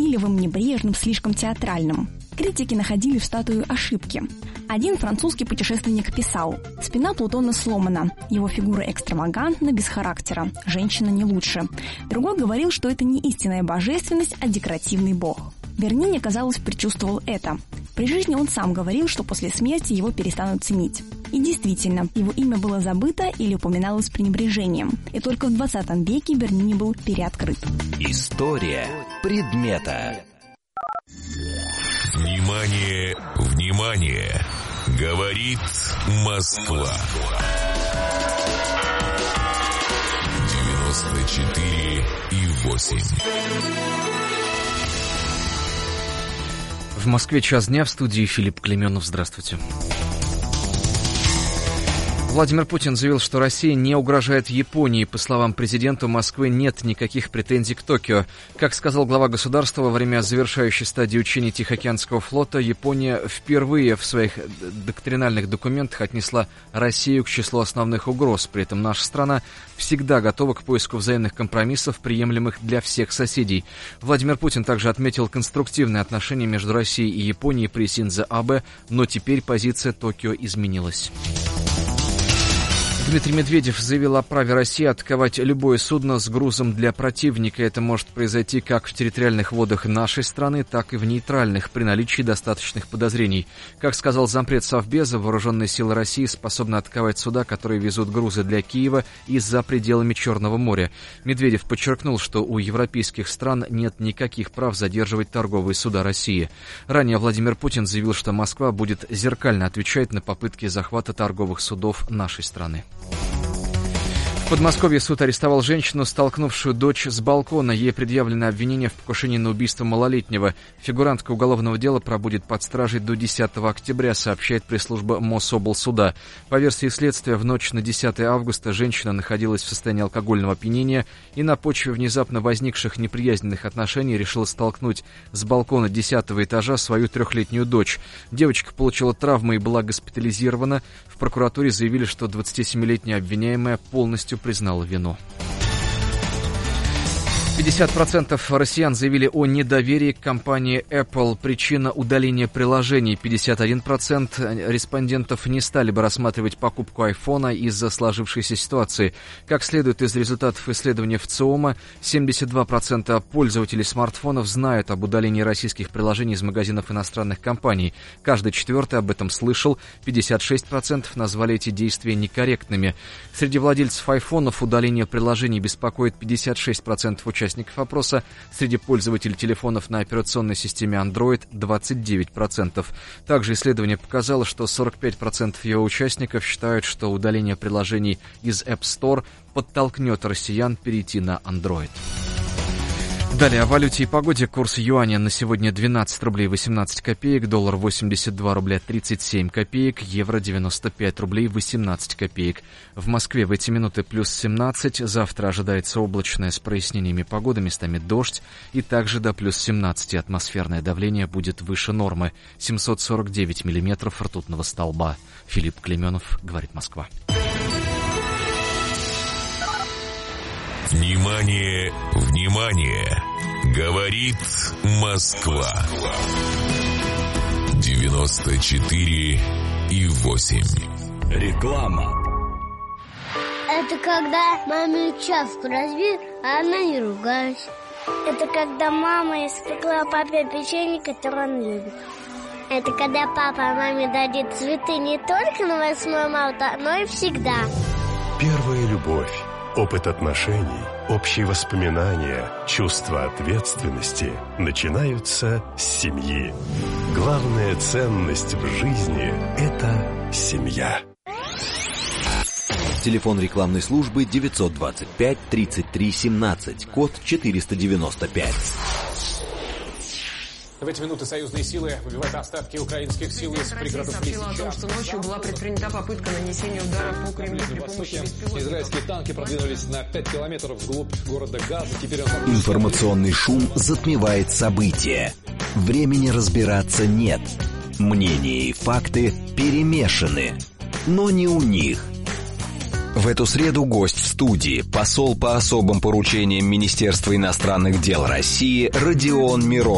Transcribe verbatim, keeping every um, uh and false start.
незатейливым, небрежным, слишком театральным. Критики находили в статуе ошибки. Один французский путешественник писал: «Спина Плутона сломана, его фигура экстравагантна, без характера, женщина не лучше». Другой говорил, что это не истинная божественность, а декоративный бог. Бернини, казалось, предчувствовал это. При жизни он сам говорил, что после смерти его перестанут ценить. И действительно, его имя было забыто или упоминалось с пренебрежением. И только в двадцатом веке Бернини был переоткрыт. История предмета. Внимание, внимание! Говорит Москва. девяносто четыре и восемь. В Москве час дня, в студии Филипп Клеменов. Здравствуйте. Владимир Путин заявил, что Россия не угрожает Японии. По словам президента, у Москвы нет никаких претензий к Токио. Как сказал глава государства, во время завершающей стадии учений Тихоокеанского флота Япония впервые в своих доктринальных документах отнесла Россию к числу основных угроз. При этом наша страна всегда готова к поиску взаимных компромиссов, приемлемых для всех соседей. Владимир Путин также отметил конструктивные отношения между Россией и Японией при Синдзо Абе, но теперь позиция Токио изменилась. Дмитрий Медведев заявил о праве России атаковать любое судно с грузом для противника. Это может произойти как в территориальных водах нашей страны, так и в нейтральных, при наличии достаточных подозрений. Как сказал зампред Совбеза, вооруженные силы России способны атаковать суда, которые везут грузы для Киева и за пределами Черного моря. Медведев подчеркнул, что у европейских стран нет никаких прав задерживать торговые суда России. Ранее Владимир Путин заявил, что Москва будет зеркально отвечать на попытки захвата торговых судов нашей страны. В Подмосковье суд арестовал женщину, столкнувшую дочь с балкона. Ей предъявлено обвинение в покушении на убийство малолетнего. Фигурантка уголовного дела пробудет под стражей до десятого октября, сообщает пресс-служба Мособлсуда. По версии следствия, в ночь на десятое августа женщина находилась в состоянии алкогольного опьянения и на почве внезапно возникших неприязненных отношений решила столкнуть с балкона десятого этажа свою трехлетнюю дочь. Девочка получила травмы и была госпитализирована. В прокуратуре заявили, что двадцатисемилетняя обвиняемая полностью признала вину. пятьдесят процентов россиян заявили о недоверии к компании Apple. Причина — удаления приложений. пятьдесят один процент респондентов не стали бы рассматривать покупку айфона из-за сложившейся ситуации. Как следует из результатов исследования ВЦИОМа, семьдесят два процента пользователей смартфонов знают об удалении российских приложений из магазинов иностранных компаний. Каждый четвертый об этом слышал. пятьдесят шесть процентов назвали эти действия некорректными. Среди владельцев айфонов удаление приложений беспокоит пятьдесят шесть процентов участников опроса. Среди пользователей телефонов на операционной системе Android двадцать девять процентов. Также исследование показало, что сорок пять процентов его участников считают, что удаление приложений из App Store подтолкнет россиян перейти на Android. Далее о валюте и погоде. Курс юаня на сегодня двенадцать рублей восемнадцать копеек, доллар восемьдесят два рубля тридцать семь копеек, евро девяносто пять рублей восемнадцать копеек. В Москве в эти минуты плюс семнадцать, завтра ожидается облачное с прояснениями погоды, местами дождь, и также до плюс семнадцать атмосферное давление будет выше нормы, семьсот сорок девять миллиметров ртутного столба. Филипп Клеменов, говорит Москва. Внимание, внимание! Говорит Москва. девяносто четыре и восемь. Реклама. Это когда маме чашку разбил, а она не ругалась. Это когда мама испекла папе печенье, которое он любит. Это когда папа маме дарит цветы не только на восьмое марта, но и всегда. Первая любовь. Опыт отношений, общие воспоминания, чувство ответственности начинаются с семьи. Главная ценность в жизни – это семья. Телефон рекламной службы девятьсот двадцать пять тридцать три семнадцать, код четыреста девяносто пять. В эти минуты союзные силы выбивают остатки украинских сил из пригородов Лисичанска. Россия сообщила о том, что ночью была предпринята попытка нанесения удара по Кремлю при помощи беспилотников. Израильские танки продвинулись на пять километров вглубь города Газа. Теперь он... Информационный шум затмевает события. Времени разбираться нет. Мнения и факты перемешаны. Но не у них. В эту среду гость в студии, посол по особым поручениям Министерства иностранных дел России Родион Миронов.